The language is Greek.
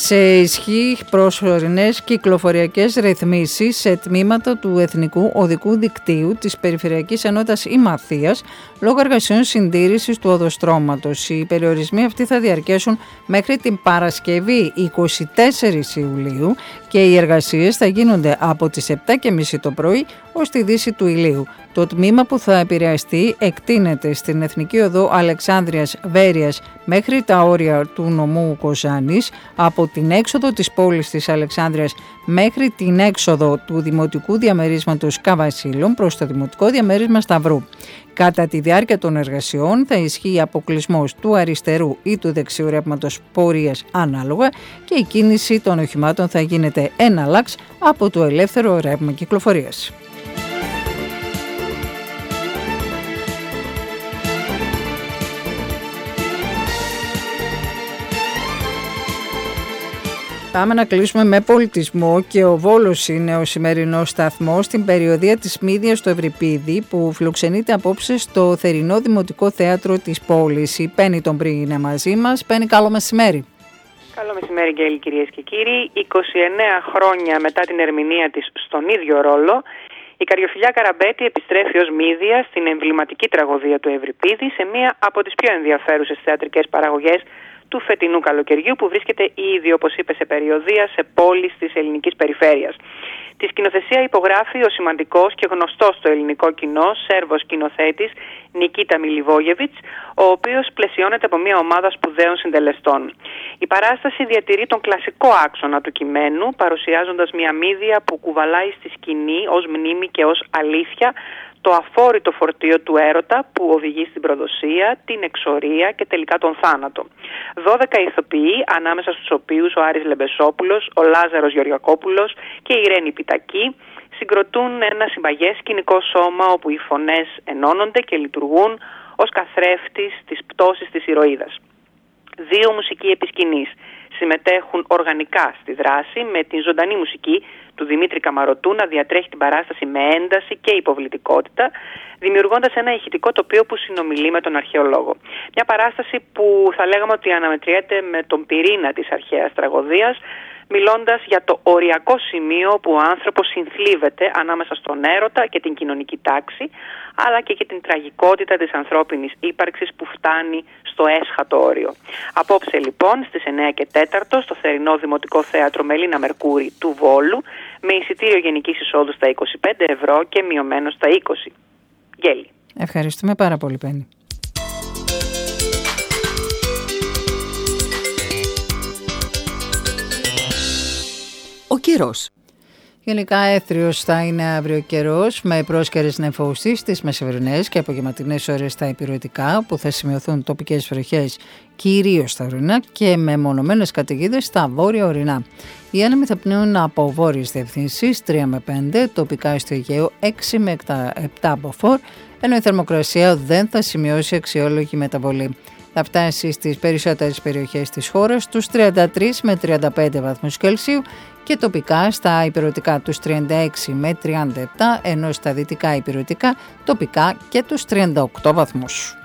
Σε ισχύ προσωρινές κυκλοφοριακές ρυθμίσεις σε τμήματα του Εθνικού Οδικού Δικτύου της Περιφερειακής Ενότητας Ημαθίας λόγω εργασιών συντήρησης του οδοστρώματος. Οι περιορισμοί αυτοί θα διαρκέσουν μέχρι την Παρασκευή 24 Ιουλίου και οι εργασίες θα γίνονται από τις 7.30 το πρωί ως τη δύση του ηλίου. Το τμήμα που θα επηρεαστεί εκτείνεται στην Εθνική Οδό Αλεξάνδρειας Βέρειας μέχρι τα όρια του νομού Κοζάνης, από την έξοδο της πόλης της Αλεξάνδρειας μέχρι την έξοδο του Δημοτικού Διαμερίσματος Καβασίλων προς το Δημοτικό Διαμέρισμα Σταυρού. Κατά τη διάρκεια των εργασιών θα ισχύει αποκλεισμός του αριστερού ή του δεξιού ρεύματος πορείας ανάλογα και η κίνηση των οχημάτων θα γίνεται εναλλάξ από το ελεύθερο ρεύμα κυκλοφορίας. Πάμε να κλείσουμε με πολιτισμό και ο Βόλος είναι ο σημερινός σταθμός στην περιοδεία της Μύδιας στο Ευρυπίδη που φιλοξενείται απόψε στο θερινό Δημοτικό Θέατρο της πόλης. Η Πέννη τον Πριν είναι μαζί μας. Πέννη, καλό μεσημέρι. Καλό μεσημέρι, Γκέλη, κυρίες και κύριοι. 29 χρόνια μετά την ερμηνεία της στον ίδιο ρόλο, η Καριοφιλιά Καραμπέτη επιστρέφει ως Μύδια στην εμβληματική τραγωδία του Ευρυπίδη σε μία από τις πιο ενδιαφέρουσες θεατρικές παραγωγές του φετινού καλοκαιριού, που βρίσκεται ήδη, όπως είπε, σε περιοδεία σε πόλεις της ελληνικής περιφέρειας. Τη σκηνοθεσία υπογράφει ο σημαντικός και γνωστός στο ελληνικό κοινό Σέρβος σκηνοθέτης Νικίτα Μιλιβόγεβιτς, ο οποίος πλαισιώνεται από μια ομάδα σπουδαίων συντελεστών. Η παράσταση διατηρεί τον κλασικό άξονα του κειμένου, παρουσιάζοντας μια Μύδια που κουβαλάει στη σκηνή ως μνήμη και ως αλήθεια το αφόρητο φορτίο του έρωτα που οδηγεί στην προδοσία, την εξορία και τελικά τον θάνατο. 12 ηθοποιοί, ανάμεσα στους οποίους ο Άρης Λεμπεσόπουλος, ο Λάζαρος Γεωργακόπουλος και η Ρένη Πιτακή, συγκροτούν ένα συμπαγές σκηνικό σώμα όπου οι φωνές ενώνονται και λειτουργούν ως καθρέφτης της πτώσης της ηρωίδας. 2 μουσικοί επί σκηνής συμμετέχουν οργανικά στη δράση, με την ζωντανή μουσική του Δημήτρη Καμαρωτού να διατρέχει την παράσταση με ένταση και υποβλητικότητα, δημιουργώντας ένα ηχητικό τοπίο που συνομιλεί με τον αρχαιολόγο. Μια παράσταση που θα λέγαμε ότι αναμετριέται με τον πυρήνα της αρχαίας τραγωδίας, μιλώντας για το οριακό σημείο που ο άνθρωπος συνθλίβεται ανάμεσα στον έρωτα και την κοινωνική τάξη, αλλά και για την τραγικότητα της ανθρώπινης ύπαρξης που φτάνει στο έσχατο όριο. Απόψε λοιπόν στις 9 και 4 στο θερινό Δημοτικό Θέατρο Μελίνα Μερκούρη του Βόλου, με εισιτήριο γενικής εισόδου στα 25 ευρώ και μειωμένο στα 20. Γκέλη. Ευχαριστούμε πάρα πολύ, Πέννη. Ο καιρός. Γενικά έθριος θα είναι αύριο καιρός, με πρόσκαιρες νεφώσεις στις μεσημερινές και απογευματινές ώρες στα υπηρετικά, που θα σημειωθούν τοπικές βροχές κυρίως στα ορεινά και με μονομένες καταιγίδες στα βόρεια ορεινά. Οι άνεμοι θα πνέουν από βόρειες διευθύνσεις 3 με 5, τοπικά στο Αιγαίο 6 με 7 από φορ, ενώ η θερμοκρασία δεν θα σημειώσει αξιόλογη μεταβολή. Θα φτάσει στις περισσότερες περιοχές της χώρας τους 33 με 35 βαθμούς Κελσίου και τοπικά στα ηπειρωτικά τους 36 με 37, ενώ στα δυτικά ηπειρωτικά τοπικά και τους 38 βαθμούς.